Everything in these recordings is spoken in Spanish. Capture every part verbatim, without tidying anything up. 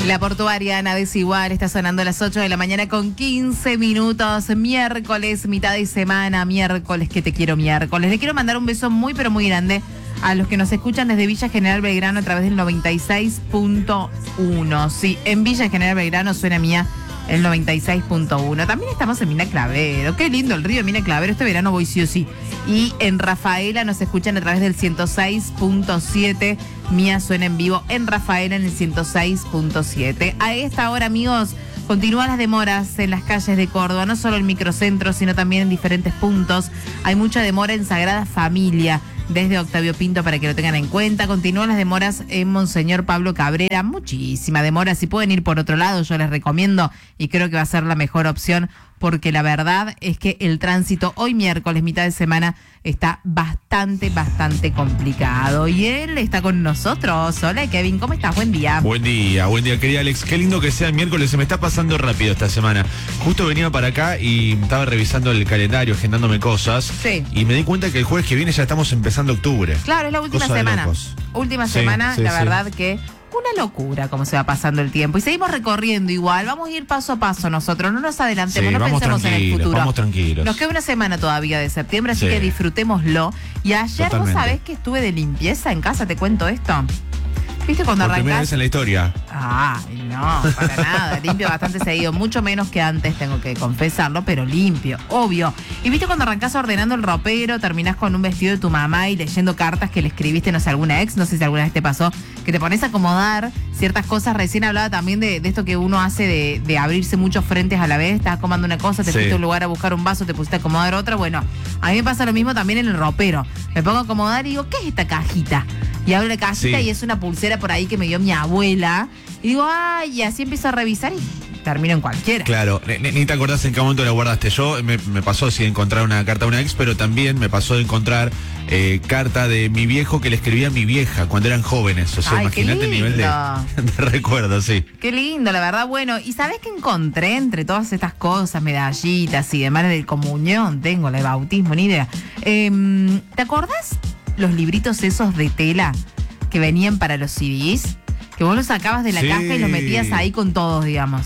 La portuaria Ana Desigual está sonando a las ocho de la mañana con quince minutos, miércoles, mitad de semana, miércoles, que te quiero miércoles. Le quiero mandar un beso muy pero muy grande a los que nos escuchan desde Villa General Belgrano a través del noventa y seis punto uno. Sí, en Villa General Belgrano suena mía el noventa y seis punto uno. También estamos en Mina Clavero. Qué lindo el río de Mina Clavero. Este verano voy sí o sí. Y en Rafaela nos escuchan a través del ciento seis punto siete. Mía suena en vivo en Rafaela en el ciento seis punto siete. A esta hora, amigos, continúan las demoras en las calles de Córdoba. No solo en microcentros, sino también en diferentes puntos. Hay mucha demora en Sagrada Familia, desde Octavio Pinto, para que lo tengan en cuenta. Continúan las demoras en Monseñor Pablo Cabrera, muchísima demora. Si pueden ir por otro lado, yo les recomiendo y creo que va a ser la mejor opción, porque la verdad es que el tránsito hoy miércoles, mitad de semana, está bastante, bastante complicado. Y él está con nosotros. Hola, Kevin, ¿cómo estás? Buen día. Buen día, buen día, querida Alex. Qué lindo que sea el miércoles, se me está pasando rápido esta semana. Justo venía para acá y estaba revisando el calendario, agendándome cosas. Sí. Y me di cuenta que el jueves que viene ya estamos empezando octubre. Claro, es la última Cosa de semana. locos. Última Sí, semana, sí, la sí. verdad que una locura cómo se va pasando el tiempo. Y seguimos recorriendo igual, vamos a ir paso a paso nosotros, no nos adelantemos, Sí, no vamos pensemos en el tranquilos, futuro. vamos tranquilos. Nos queda una semana todavía de septiembre, así Sí. que disfrutémoslo. Y ayer, Totalmente. ¿vos sabés que estuve de limpieza en casa? ¿Te cuento esto? ¿Viste cuando Por primera arrancás? vez en la historia. Ah, no, para nada. Limpio bastante seguido, mucho menos que antes, tengo que confesarlo, pero limpio, obvio. Y viste cuando arrancás ordenando el ropero, terminás con un vestido de tu mamá y leyendo cartas que le escribiste, no sé, a alguna ex, no sé si alguna vez te pasó, que te pones a acomodar ciertas cosas. Recién hablaba también de, de esto que uno hace de, de abrirse muchos frentes a la vez. Estás comando una cosa, te Sí. fuiste a un lugar a buscar un vaso, te pusiste a acomodar otra. Bueno, a mí me pasa lo mismo también en el ropero. Me pongo a acomodar y digo, ¿qué es esta cajita? Y abro la cajita Sí. y es una pulsera por ahí que me dio mi abuela. Y digo, ay, y así empiezo a revisar y termino en cualquiera. Claro, ni, ni te acordás en qué momento la guardaste. Yo me, me pasó así de encontrar una carta de una ex, pero también me pasó de encontrar eh, carta de mi viejo que le escibía a mi vieja cuando eran jóvenes. O sea, Ay, qué imagínate el nivel de, lindo. de recuerdo, sí. Qué lindo, la verdad. Bueno, ¿y sabés qué encontré entre todas estas cosas, medallitas y demás de comunión? Tengo la de bautismo, ni idea. Eh, ¿Te acordás los libritos esos de tela que venían para los C Ds? Que vos los sacabas de la Sí. caja y los metías ahí con todos, digamos.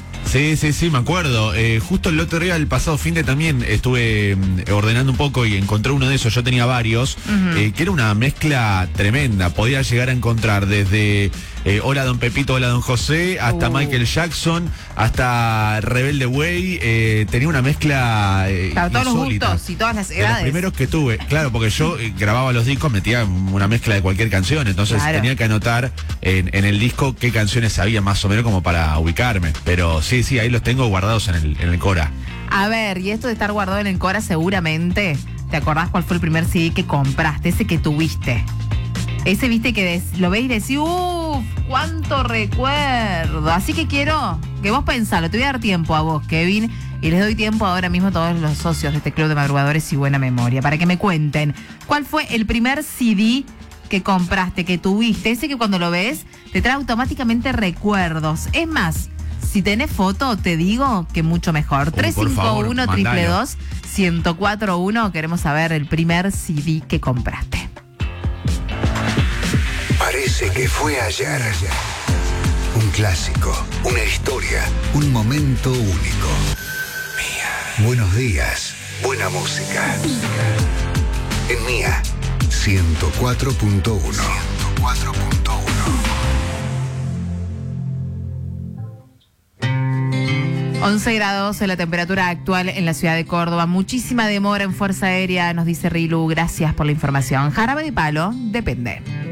Sí, sí, sí, me acuerdo. Eh, justo el otro día, el pasado fin de también estuve mm, ordenando un poco y encontré uno de esos. Yo tenía varios, Ujú. eh, que era una mezcla tremenda. Podía llegar a encontrar desde eh, Hola Don Pepito, Hola Don José, hasta Uh. Michael Jackson, hasta Rebelde Way. Eh, tenía una mezcla eh, Para todos los insólita. gustos y todas las De los edades. primeros que tuve, claro, porque yo eh, grababa los discos, metía una mezcla de cualquier canción, entonces Claro. tenía que anotar en, en el disco qué canciones había más o menos como para ubicarme. Pero sí, sí, ahí los tengo guardados en el, en el Cora. A ver, y esto de estar guardado en el Cora, seguramente, ¿te acordás cuál fue el primer C D que compraste? Ese que tuviste. Ese, viste, que des- lo ves y decís, uff, cuánto recuerdo. Así que quiero que vos pensalo. Te voy a dar tiempo a vos, Kevin, y les doy tiempo ahora mismo a todos los socios de este Club de Madrugadores y Buena Memoria, para que me cuenten cuál fue el primer C D que compraste, que tuviste. Ese que cuando lo ves te trae automáticamente recuerdos. Es más, si tenés foto, te digo que mucho mejor. tres cinco uno, dos dos dos, uno cero cuatro uno. Queremos saber el primer C D que compraste. Parece que fue ayer. Un clásico, una historia, un momento único. Mía. Buenos días, buena música. En Mía, ciento cuatro punto uno. ciento cuatro punto uno. once grados en la temperatura actual en la ciudad de Córdoba. Muchísima demora en Fuerza Aérea, nos dice Rilu. Gracias por la información. Jarabe de palo, depende.